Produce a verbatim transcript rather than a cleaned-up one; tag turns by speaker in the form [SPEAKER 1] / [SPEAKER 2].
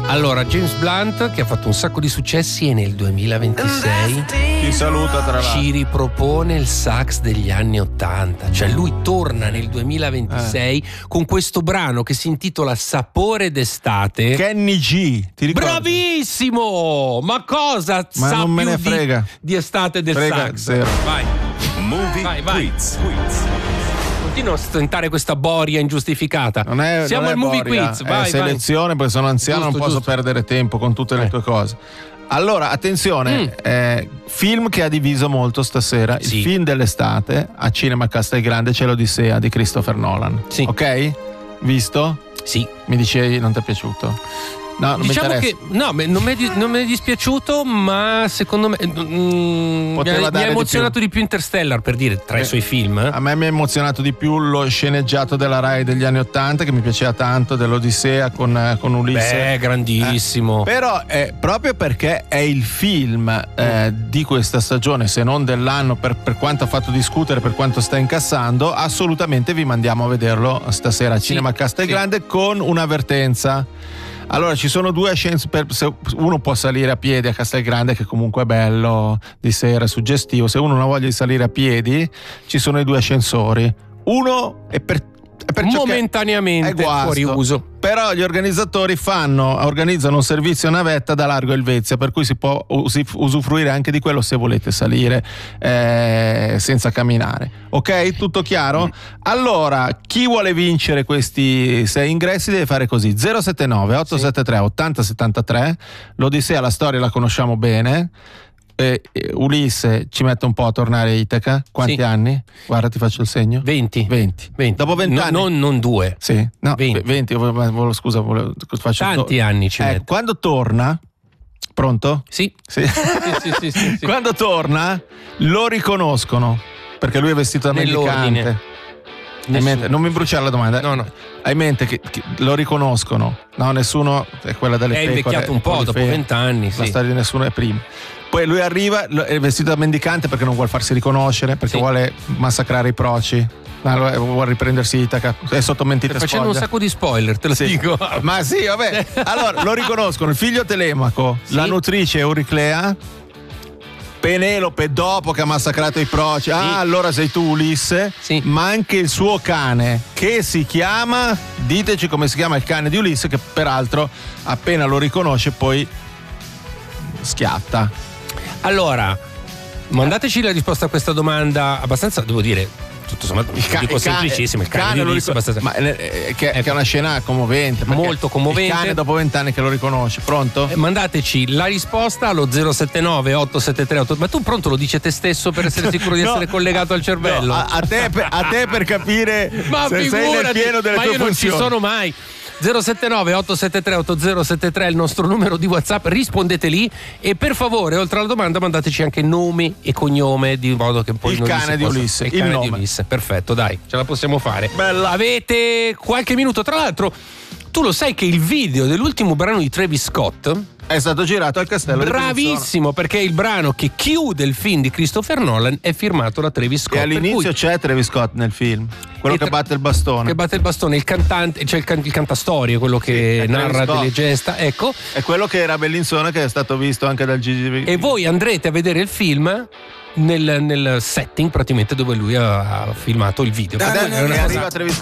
[SPEAKER 1] Allora, James Blunt, che ha fatto un sacco di successi, e nel duemilaventisei
[SPEAKER 2] ti saluta tra l'altro,
[SPEAKER 1] ci ripropone il sax degli anni ottanta. Cioè lui torna nel duemilaventisei eh. con questo brano che si intitola Sapore d'estate.
[SPEAKER 2] Kenny G, ti ricordi?
[SPEAKER 1] Bravissimo! Ma cosa
[SPEAKER 2] Ma
[SPEAKER 1] sa
[SPEAKER 2] non me
[SPEAKER 1] più
[SPEAKER 2] ne frega.
[SPEAKER 1] Di, di estate del
[SPEAKER 2] frega,
[SPEAKER 1] sax?
[SPEAKER 2] Zero.
[SPEAKER 1] Vai.
[SPEAKER 3] Movie
[SPEAKER 1] vai, vai.
[SPEAKER 3] Quiz. Quiz.
[SPEAKER 1] Continuo a stentare questa boria ingiustificata.
[SPEAKER 2] Non è,
[SPEAKER 1] Siamo
[SPEAKER 2] non
[SPEAKER 1] al Movie
[SPEAKER 2] boria,
[SPEAKER 1] Quiz. Vai,
[SPEAKER 2] è selezione,
[SPEAKER 1] vai.
[SPEAKER 2] Perché sono anziano,
[SPEAKER 1] Giusto,
[SPEAKER 2] non posso
[SPEAKER 1] giusto.
[SPEAKER 2] perdere tempo con tutte le
[SPEAKER 1] Eh.
[SPEAKER 2] tue cose. Allora, attenzione, mm. eh, film che ha diviso molto stasera,
[SPEAKER 1] sì.
[SPEAKER 2] il film dell'estate a Cinema Castelgrande c'è l'Odissea di Christopher Nolan.
[SPEAKER 1] Sì.
[SPEAKER 2] Ok? Visto?
[SPEAKER 1] Sì.
[SPEAKER 2] Mi dicevi non ti è piaciuto? No, non
[SPEAKER 1] diciamo
[SPEAKER 2] mi
[SPEAKER 1] che no, non mi, è, non mi è dispiaciuto, ma secondo me mm, mi, ha, mi ha emozionato di più. di più Interstellar, per dire, tra eh, i suoi film.
[SPEAKER 2] A me mi ha emozionato di più lo sceneggiato della Rai degli anni Ottanta, che mi piaceva tanto, dell'Odissea con, con Ulisse.
[SPEAKER 1] Beh, grandissimo.
[SPEAKER 2] Eh, però è proprio perché è il film eh, di questa stagione, se non dell'anno, per, per quanto ha fatto discutere, per quanto sta incassando, assolutamente vi mandiamo a vederlo stasera a Cinema
[SPEAKER 1] sì,
[SPEAKER 2] Castelgrande sì. con un'avvertenza. Allora, ci sono due ascensori, per, se uno può salire a piedi a Castelgrande, che comunque è bello di sera, è suggestivo. Se uno non ha voglia di salire a piedi, ci sono i due ascensori. Uno è per, è per
[SPEAKER 1] momentaneamente
[SPEAKER 2] è
[SPEAKER 1] fuori uso.
[SPEAKER 2] Però gli organizzatori fanno, organizzano un servizio navetta da Largo Elvezia, per cui si può usufruire anche di quello se volete salire eh, senza camminare. Ok? Tutto chiaro? Allora, chi vuole vincere questi sei ingressi deve fare così: zero sette nove otto sette tre otto zero sette tre. L'Odissea, la storia la conosciamo bene. Eh, Ulisse ci mette un po' a tornare a Itaca. Quanti
[SPEAKER 1] sì.
[SPEAKER 2] anni? Guarda, ti faccio il segno.
[SPEAKER 1] venti.
[SPEAKER 2] venti.
[SPEAKER 1] venti.
[SPEAKER 2] Dopo venti
[SPEAKER 1] no,
[SPEAKER 2] anni.
[SPEAKER 1] Non, non due.
[SPEAKER 2] Sì. No,
[SPEAKER 1] venti.
[SPEAKER 2] venti. Volevo, scusa, volevo, faccio
[SPEAKER 1] tanti
[SPEAKER 2] to-
[SPEAKER 1] anni ci
[SPEAKER 2] eh,
[SPEAKER 1] mette.
[SPEAKER 2] Quando torna, pronto?
[SPEAKER 1] Sì.
[SPEAKER 2] Sì.
[SPEAKER 1] sì, sì, sì, sì, sì.
[SPEAKER 2] Quando torna lo riconoscono perché lui è vestito da mendicante. Hai mente, non mi bruciare la domanda.
[SPEAKER 1] No, no.
[SPEAKER 2] Hai in mente che, che lo riconoscono? No, nessuno è quella delle
[SPEAKER 1] è
[SPEAKER 2] pecore. È
[SPEAKER 1] invecchiato un po' dopo vent'anni.
[SPEAKER 2] La
[SPEAKER 1] sì.
[SPEAKER 2] storia di nessuno è prima. Poi lui arriva, è vestito da mendicante perché non vuole farsi riconoscere, perché sì. vuole massacrare i proci. Allora, vuole riprendersi Itaca, è sotto mentite spoglia.
[SPEAKER 1] Facendo un sacco di spoiler, te lo
[SPEAKER 2] sì.
[SPEAKER 1] dico.
[SPEAKER 2] Ma sì, vabbè. Allora lo riconoscono il figlio Telemaco, sì. la nutrice Euriclea, Penelope dopo che ha massacrato i proci. Ah, sì. allora sei tu Ulisse.
[SPEAKER 1] Sì.
[SPEAKER 2] Ma anche il suo cane, che si chiama, diteci come si chiama il cane di Ulisse, che peraltro appena lo riconosce poi schiatta.
[SPEAKER 1] Allora, mandateci la risposta a questa domanda abbastanza, devo dire, tutto sommato,
[SPEAKER 2] il ca-
[SPEAKER 1] dico
[SPEAKER 2] il cane,
[SPEAKER 1] semplicissimo, il cane,
[SPEAKER 2] cane
[SPEAKER 1] di Ulisse abbastanza.
[SPEAKER 2] Ma eh, che, che è una scena commovente,
[SPEAKER 1] molto commovente.
[SPEAKER 2] Il cane dopo vent'anni che lo riconosce. Pronto?
[SPEAKER 1] Eh, mandateci la risposta allo zero sette nove otto sette tre otto. Ma tu pronto lo dici te stesso per essere sicuro di
[SPEAKER 2] no,
[SPEAKER 1] essere collegato al cervello?
[SPEAKER 2] No, a, a, te per, a te per capire
[SPEAKER 1] ma
[SPEAKER 2] se
[SPEAKER 1] figurati,
[SPEAKER 2] sei nel pieno delle
[SPEAKER 1] ma
[SPEAKER 2] tue
[SPEAKER 1] io non
[SPEAKER 2] funzioni.
[SPEAKER 1] ci sono mai. zero sette nove otto sette tre otto zero sette tre è il nostro numero di WhatsApp, rispondete lì e per favore, oltre alla domanda, mandateci anche nome e cognome, di modo che poi
[SPEAKER 2] il
[SPEAKER 1] non
[SPEAKER 2] cane di
[SPEAKER 1] possa...
[SPEAKER 2] Ulisse,
[SPEAKER 1] il,
[SPEAKER 2] il
[SPEAKER 1] cane
[SPEAKER 2] nome.
[SPEAKER 1] di Ulisse. Perfetto, dai, ce la possiamo fare.
[SPEAKER 2] Bella.
[SPEAKER 1] Avete qualche minuto? Tra l'altro, tu lo sai che il video dell'ultimo brano di Travis Scott
[SPEAKER 2] è stato girato al castello
[SPEAKER 1] bravissimo, perché il brano che chiude il film di Christopher Nolan è firmato da Travis Scott.
[SPEAKER 2] E all'inizio
[SPEAKER 1] cui...
[SPEAKER 2] c'è Travis Scott nel film, quello
[SPEAKER 1] tra...
[SPEAKER 2] che batte il bastone.
[SPEAKER 1] Che batte il bastone, il cantante, cioè il, can... il cantastorie, quello che sì, narra delle gesta, ecco.
[SPEAKER 2] È quello che era Bellinzona, che è stato visto anche dal G G V.
[SPEAKER 1] E voi andrete a vedere il film nel, nel setting praticamente dove lui ha, ha filmato il video.
[SPEAKER 2] Adesso
[SPEAKER 1] è una
[SPEAKER 2] arriva
[SPEAKER 1] cosa...
[SPEAKER 2] Travis